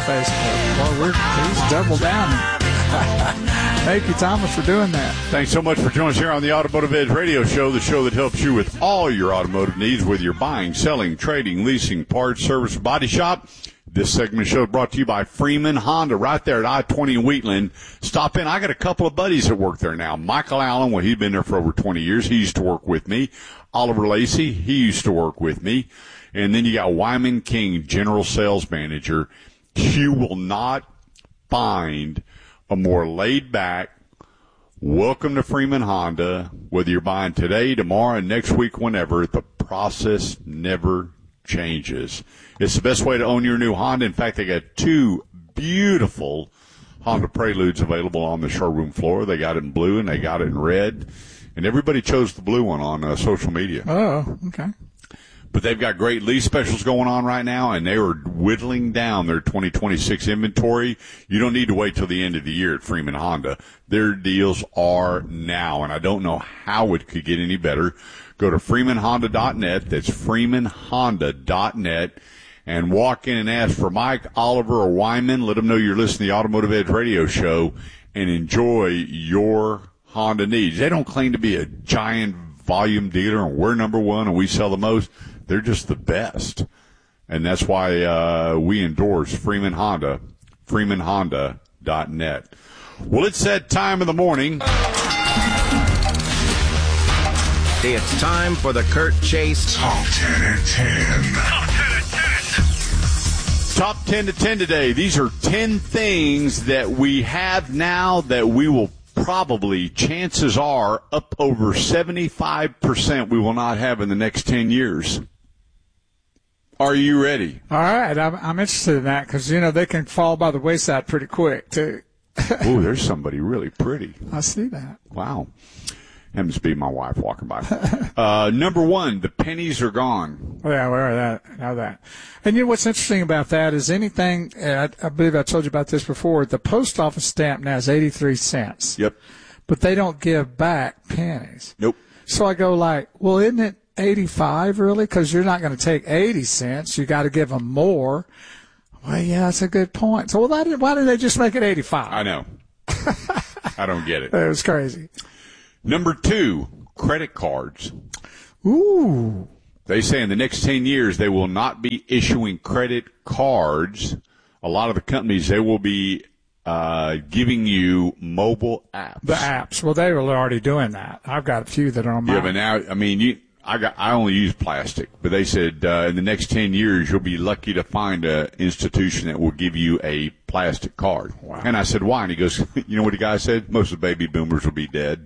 Facebook. Well, he's doubled down. Thank you, Thomas, for doing that. Thanks so much for joining us here on the Automotive Edge Radio Show, the show that helps you with all your automotive needs, whether you're buying, selling, trading, leasing, parts, service, or body shop. This segment of the show is brought to you by Freeman Honda right there at I-20 in Wheatland. Stop in. I got a couple of buddies that work there now. Michael Allen, well, he's been there for over 20 years. He used to work with me. Oliver Lacey, he used to work with me. And then you got Wyman King, General Sales Manager. You will not find a more laid-back, welcome to Freeman Honda, whether you're buying today, tomorrow, next week, whenever, the process never changes. It's the best way to own your new Honda. In fact, they got two beautiful Honda Preludes available on the showroom floor. They got it in blue and they got it in red. And everybody chose the blue one on social media. Oh, okay. But they've got great lease specials going on right now, and they are whittling down their 2026 inventory. You don't need to wait till the end of the year at Freeman Honda. Their deals are now, and I don't know how it could get any better. Go to freemanhonda.net. That's freemanhonda.net. And walk in and ask for Mike, Oliver, or Wyman. Let them know you're listening to the Automotive Edge Radio Show and enjoy your Honda needs. They don't claim to be a giant volume dealer and we're number one and we sell the most. They're just the best. And that's why we endorse Freeman Honda, freemanhonda.net. Well, it's that time of the morning. It's time for the Kurt Chase Top 10 at 10. Top 10 at 10. Top 10 to 10 today. These are 10 things that we have now that we will probably, chances are, up over 75% we will not have in the next 10 years. Are you ready? All right. I'm interested in that because, they can fall by the wayside pretty quick, too. Oh, there's somebody really pretty. I see that. Wow. Happens to be my wife walking by. Number one, the pennies are gone. Yeah, we know that. And what's interesting about that is anything, I believe I told you about this before, the post office stamp now is 83 cents. Yep. But they don't give back pennies. Nope. So I go like, well, isn't it 85 really? Because you're not going to take 80 cents. You got to give them more. Well, yeah, that's a good point. So why did they just make it 85? I know. I don't get it. It was crazy. Number two, credit cards. Ooh. They say in the next 10 years they will not be issuing credit cards. A lot of the companies, they will be giving you mobile apps. The apps. Well, they were already doing that. I've got a few that are on mine. Yeah, but now, I only use plastic, but they said in the next 10 years you'll be lucky to find an institution that will give you a plastic card. Wow. And I said, why? And he goes, you know what the guy said? Most of the baby boomers will be dead.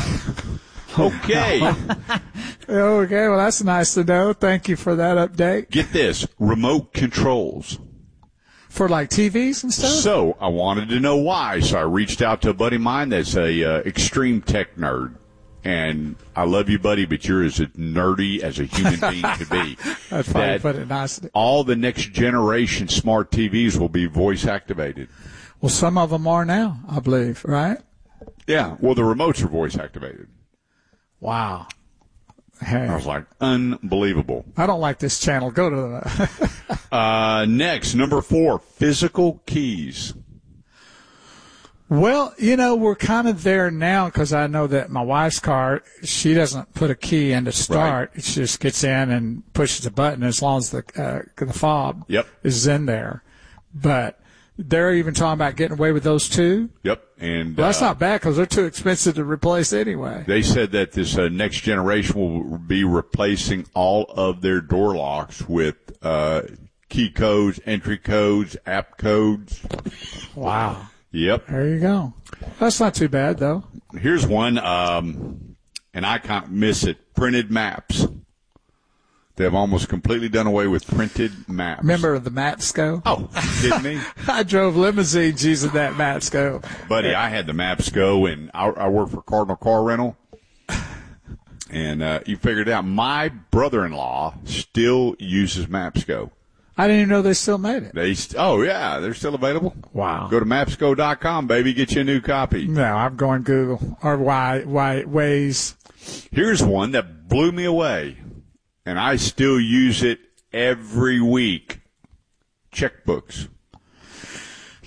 Okay. Okay, well, that's nice to know. Thank you for that update. Get this, remote controls. For like TVs and stuff? So I wanted to know why. So I reached out to a buddy of mine that's a extreme tech nerd. And I love you, buddy, but you're as nerdy as a human being could be. That's funny, put it nicely. All the next generation smart TVs will be voice activated. Well, some of them are now, I believe, right? Yeah. Well, the remotes are voice activated. Wow. Hey. I was like, unbelievable. I don't like this channel. Go to the next, number 4, physical keys. Well, we're kind of there now because I know that my wife's car, she doesn't put a key in to start. Right. She just gets in and pushes a button as long as the fob is in there. But they're even talking about getting away with those too. Yep. And that's not bad because they're too expensive to replace anyway. They said that this next generation will be replacing all of their door locks with key codes, entry codes, app codes. Wow. Yep. There you go. That's not too bad, though. Here's one, and I can't miss it, printed maps. They've almost completely done away with printed maps. Remember the Mapsco? Oh, kidding me? I drove limousines using that Mapsco. Buddy, I had the Mapsco, and I worked for Cardinal Car Rental. And you figured it out. My brother-in-law still uses Mapsco. I didn't even know they still made it. They're still available. Wow. Go to Mapsco.com, baby. Get you a new copy. No, I'm going Google or Waze. Here's one that blew me away, and I still use it every week. Checkbooks.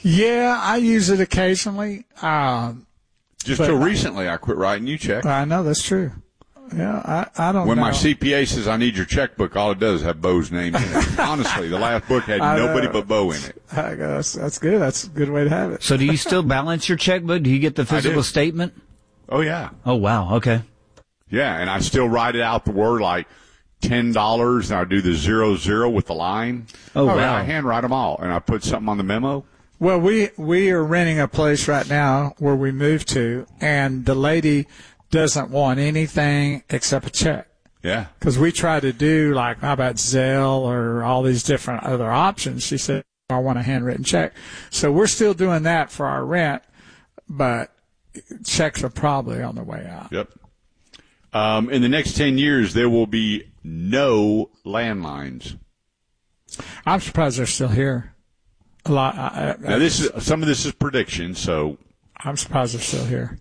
Yeah, I use it occasionally. Just till recently, I quit writing you checks. I know that's true. Yeah, I don't know. When my CPA says I need your checkbook, all it does is have Bo's name in it. Honestly, the last book had nobody but Bo in it. I guess that's good. That's a good way to have it. So do you still balance your checkbook? Do you get the physical statement? Oh, yeah. Oh, wow. Okay. Yeah, and I still write it out the word like $10, and I do the 00 with the line. Oh, wow. Yeah, I handwrite them all, and I put something on the memo. Well, we are renting a place right now where we moved to, and the lady doesn't want anything except a check. Yeah. Because we tried to do, like, how about Zelle or all these different other options. She said, I want a handwritten check. So we're still doing that for our rent, but checks are probably on the way out. Yep. In the next 10 years, there will be no landlines. I'm surprised they're still here. A lot. Now, some of this is prediction, so. I'm surprised they're still here.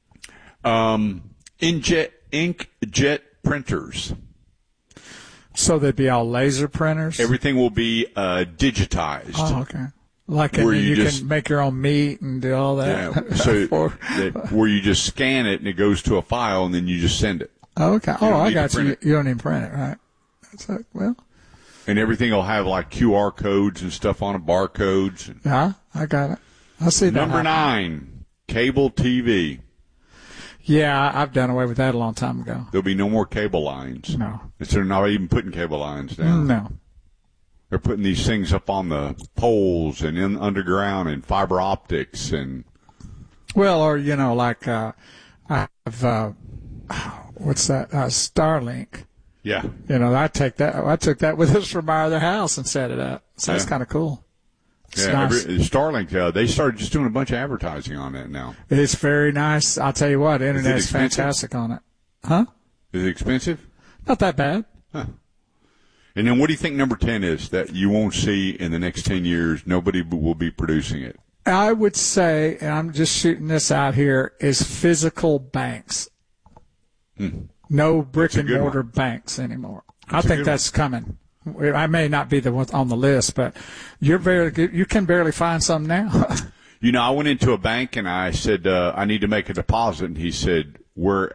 Inkjet printers. So they'd be all laser printers? Everything will be digitized. Oh, okay. Like where you just, can make your own meat and do all that? Yeah, so where you just scan it and it goes to a file and then you just send it. Oh, okay. Oh, I got you. You don't even print it, right? That's like, well. And everything will have like QR codes and stuff on it, barcodes. Yeah, I got it. I see that. Number 9, cable TV. Yeah, I've done away with that a long time ago. There'll be no more cable lines. No. They're not even putting cable lines down. No. They're putting these things up on the poles and in underground and fiber optics and. Well, or, like, I have, what's that? Starlink. Yeah. I took that with us from our other house and set it up. So that's kind of cool. It's nice. Starlink, they started just doing a bunch of advertising on that now. It's very nice. I'll tell you what, Internet's fantastic on it. Huh? Is it expensive? Not that bad. Huh. And then what do you think number 10 is that you won't see in the next 10 years? Nobody will be producing it. I would say, and I'm just shooting this out here, is physical banks. No brick and mortar banks anymore. I think that's coming. I may not be the one on the list, but you can barely find some now. I went into a bank and I said, I need to make a deposit. And he said, we're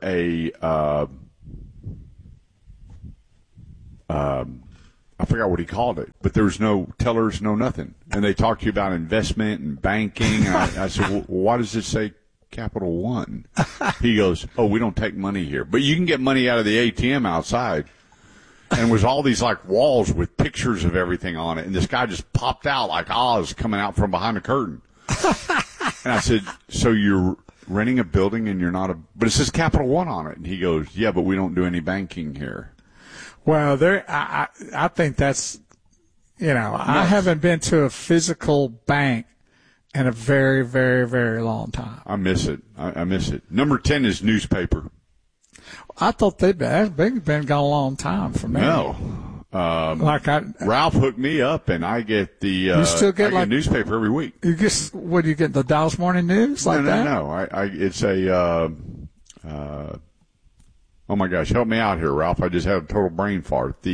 I forgot what he called it, but there was no tellers, no nothing. And they talked to you about investment and banking. I said, well, why does it say Capital One? He goes, oh, we don't take money here. But you can get money out of the ATM outside. And it was all these, like, walls with pictures of everything on it. And this guy just popped out like Oz coming out from behind the curtain. And I said, so you're renting a building and you're not but it says Capital One on it. And he goes, yeah, but we don't do any banking here. Well, I think that's, I haven't been to a physical bank in a very, very, very long time. I miss it. I miss it. Number 10 is newspaper. I thought they'd been gone a long time for me. No. Ralph hooked me up, and I get the you still get a newspaper every week. You get what do you get? The Dallas Morning News that? No. It's a oh my gosh, help me out here, Ralph. I just had a total brain fart.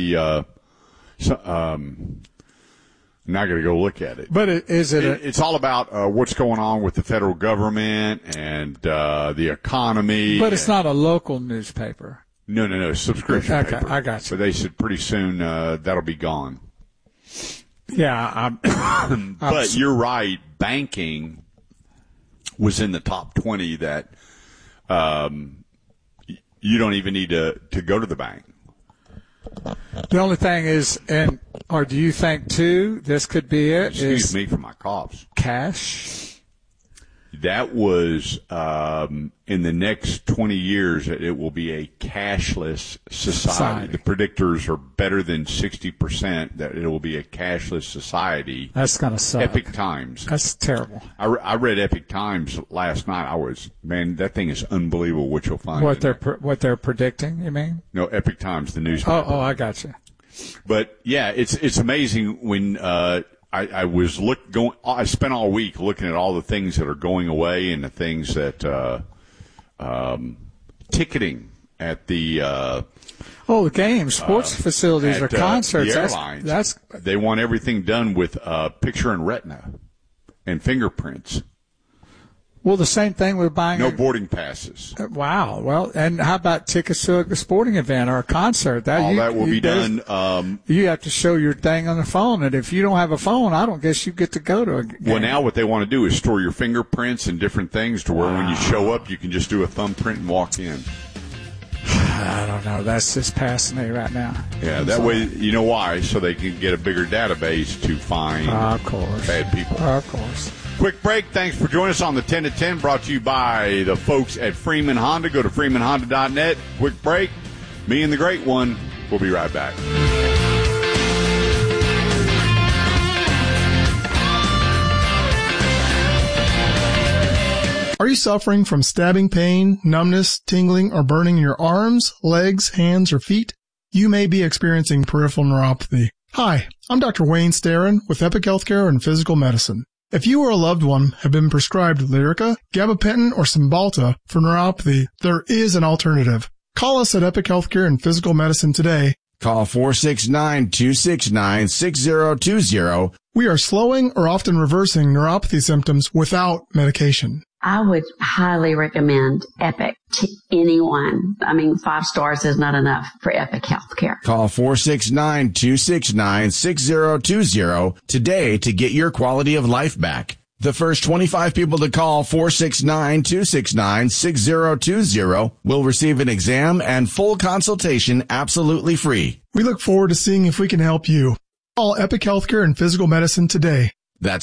Now I got to go look at it. But it's all about what's going on with the federal government and the economy. But it's not a local newspaper. No, subscription paper. I got you. But they said pretty soon that'll be gone. Yeah. But you're right. Banking was in the top 20 that you don't even need to go to the bank. The only thing is, or do you think, too, this could be it? Excuse me for my coughs. Cash? That was in the next 20 years, it will be a cashless society. The predictors are better than 60% that it will be a cashless society. That's going to suck. Epic Times. That's terrible. I read Epic Times last night. That thing is unbelievable what you'll find. What they're predicting, you mean? No, Epic Times, the newspaper. Oh, I got you. But yeah, it's amazing when I spent all week looking at all the things that are going away and the things that ticketing at the the games, sports facilities, or concerts. The airlines. They want everything done with picture and retina, and fingerprints. Well, the same thing with buying. No boarding passes. Wow. Well, and how about tickets to a sporting event or a concert? All that will be done. You have to show your thing on the phone, and if you don't have a phone, I don't guess you get to go to a game. Well, now what they want to do is store your fingerprints and different things to where when you show up, you can just do a thumbprint and walk in. I don't know. That's just passing me right now. Yeah, that way, you know why? So they can get a bigger database to find bad people. Of course. Quick break. Thanks for joining us on the 10 to 10, brought to you by the folks at Freeman Honda. Go to freemanhonda.net. Quick break. Me and the Great One. We'll be right back. Are you suffering from stabbing pain, numbness, tingling, or burning in your arms, legs, hands, or feet? You may be experiencing peripheral neuropathy. Hi, I'm Dr. Wayne Starrin with Epic Healthcare and Physical Medicine. If you or a loved one have been prescribed Lyrica, gabapentin, or Cymbalta for neuropathy, there is an alternative. Call us at Epic Healthcare and Physical Medicine today. Call 469-269-6020. We are slowing or often reversing neuropathy symptoms without medication. I would highly recommend Epic to anyone. 5 stars is not enough for Epic Healthcare. Call 469-269-6020 today to get your quality of life back. The first 25 people to call 469-269-6020 will receive an exam and full consultation absolutely free. We look forward to seeing if we can help you. Call Epic Healthcare and Physical Medicine today. That's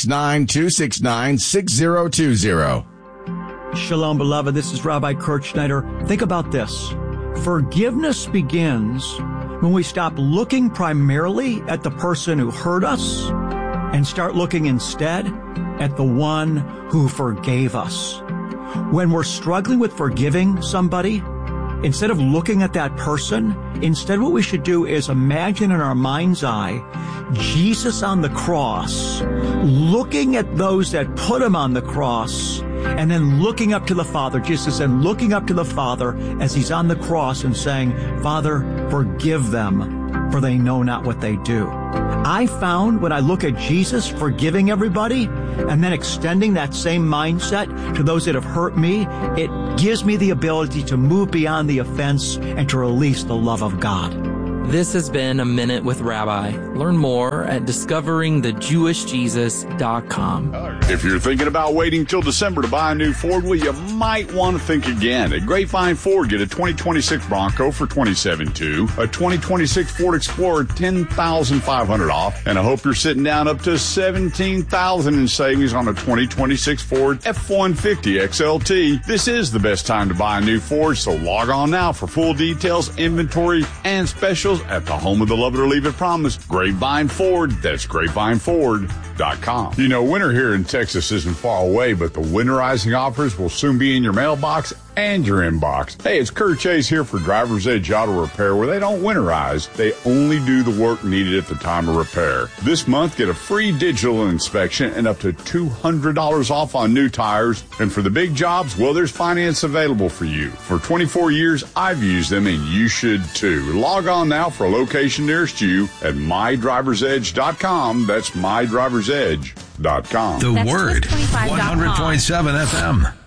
469-269-6020. Shalom, beloved. This is Rabbi Kurt Schneider. Think about this. Forgiveness begins when we stop looking primarily at the person who hurt us and start looking instead at the one who forgave us. When we're struggling with forgiving somebody, instead of looking at that person, instead what we should do is imagine in our mind's eye Jesus on the cross, looking at those that put him on the cross, and then looking up to the Father, Jesus, and looking up to the Father as he's on the cross and saying, Father, forgive them, for they know not what they do. I found when I look at Jesus forgiving everybody and then extending that same mindset to those that have hurt me, it gives me the ability to move beyond the offense and to release the love of God. This has been A Minute with Rabbi. Learn more at discoveringthejewishjesus.com. If you're thinking about waiting till December to buy a new Ford, well, you might want to think again. At Grapevine Ford, get a 2026 Bronco for $27,200, a 2026 Ford Explorer $10,500 off, and I hope you're sitting down up to $17,000 in savings on a 2026 Ford F-150 XLT. This is the best time to buy a new Ford, so log on now for full details, inventory, and specials at the home of the Love It or Leave It promise, Grapevine Ford. That's grapevineford.com. You know, winter here in Texas isn't far away, but the winterizing offers will soon be in your mailbox and your inbox. Hey, it's Kurt Chase here for Driver's Edge Auto Repair, where they don't winterize. They only do the work needed at the time of repair. This month, get a free digital inspection and up to $200 off on new tires. And for the big jobs, well, there's finance available for you. For 24 years, I've used them, and you should too. Log on now for a location nearest you at mydriversedge.com. That's mydriversedge.com. The Word, 100.7 FM.